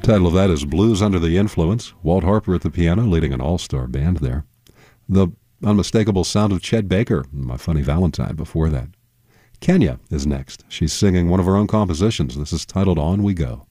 Title of that is Blues Under the Influence. Walt Harper at the piano, leading an all-star band there. The unmistakable sound of Chet Baker, My Funny Valentine before that. Kenya is next. She's singing one of her own compositions. This is titled On We Go.